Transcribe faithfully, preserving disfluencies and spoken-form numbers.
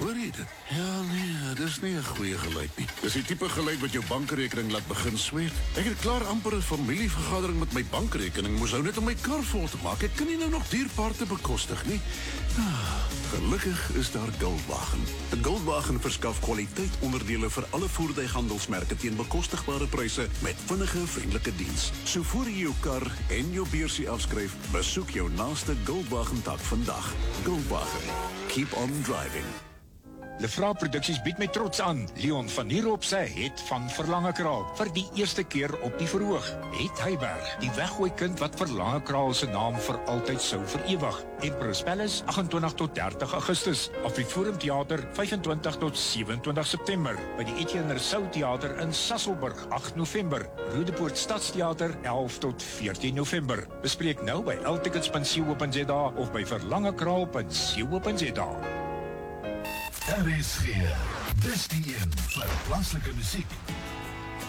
hoor jy dit? Ja, nee, dis nie 'n goeie geluid nie. Dis die tipe geluid wat jou bankrekening laat begin sweet. Ek het klaar amper 'n familievergadering met my bankrekening, moes hou net om my kar vol te maak. Ek kan nie nou nog dierpaarte bekostig nie. Ah, gelukkig is daar Goldwagen. Goldwagen verskaf kwaliteitonderdele vir alle voertuighandelsmerke teen bekostigbare pryse met vinnige, vriendelike diens. So voor jy jou kar en jou beursie afskryf, besoek jou naaste Goldwagen tak vandag. Goldwagen. Keep on driving. Lefra Produksies bied my trots aan. Leon van Nierop sy het van Verlangekraal vir die eerste keer op die verhoog. Het Heiberg, die weggooi kind wat Verlangekraal se naam vir altyd sou verewig. Empress Palace agt-en-twintig tot dertig Augustus. Op die Forum Theater vyf-en-twintig tot sewe-en-twintig September. By die Etienne Rousseau Theater in Sasolburg agt November. Rodepoort Stadstheater elf tot veertien November. Bespreek nou by l tickets punt co punt za of by verlangekraal punt co punt za. R S G, dis die een vir plaaslike musiek.